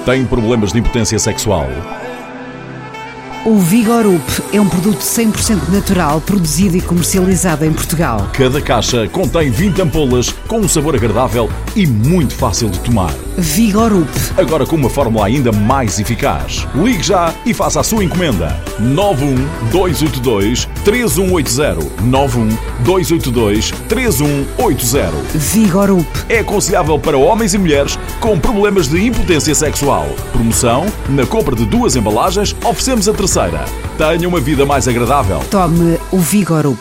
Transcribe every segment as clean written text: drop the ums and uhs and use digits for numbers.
Tem problemas de impotência sexual? O Vigorup é um produto 100% natural, produzido e comercializado em Portugal. Cada caixa contém 20 ampolas com um sabor agradável e muito fácil de tomar. Vigorup. Agora com uma fórmula ainda mais eficaz. Ligue já e faça a sua encomenda. 91282-3180. 91282-3180. Vigorup. É aconselhável para homens e mulheres com problemas de impotência sexual. Promoção: na compra de 2 embalagens, oferecemos a terceira. Tenha uma vida mais agradável. Tome o Vigorup.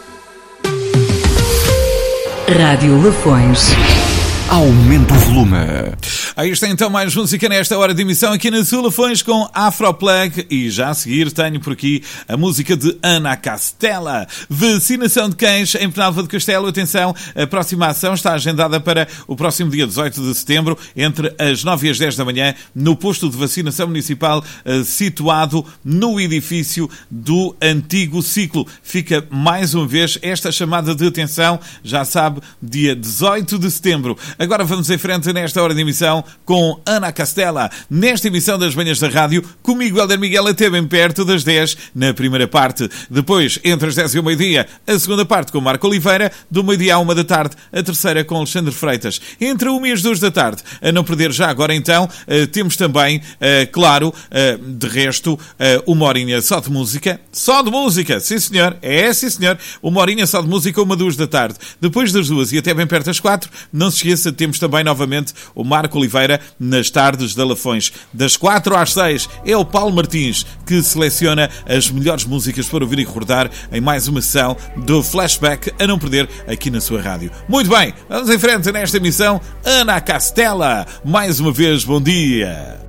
Rádio Lafões. Aumenta o volume. Aí está então mais música nesta hora de emissão aqui na Sul Lafões com Afroplug. E já a seguir tenho por aqui a música de Ana Castela. Vacinação de cães em Penalva de Castelo. Atenção, a próxima ação está agendada para o próximo dia 18 de setembro, entre as 9 e as 10 da manhã, no posto de vacinação municipal situado no edifício do antigo ciclo. Fica mais uma vez esta chamada de atenção, já sabe, dia 18 de setembro. Agora vamos em frente nesta hora de emissão com Ana Castela, nesta emissão das Manhãs da Rádio, comigo, Helder Miguel, até bem perto das 10, na primeira parte. Depois, entre as 10 e o meio-dia, a segunda parte com Marco Oliveira, do meio-dia à 1 da tarde, a terceira com Alexandre Freitas. Entre 1 e as 2 da tarde, a não perder já agora então, temos também, claro, de resto, uma horinha só de música. Só de música, sim senhor, sim senhor. Uma horinha só de música, 1, 2 da tarde. Depois das 2 e até bem perto das 4, não se esqueça, temos também novamente o Marco Oliveira nas tardes da Lafões. Das 4 às 6 é o Paulo Martins que seleciona as melhores músicas para ouvir e recordar em mais uma sessão do Flashback, a não perder aqui na sua rádio. Muito bem, vamos em frente nesta emissão. Ana Castela, mais uma vez, bom dia.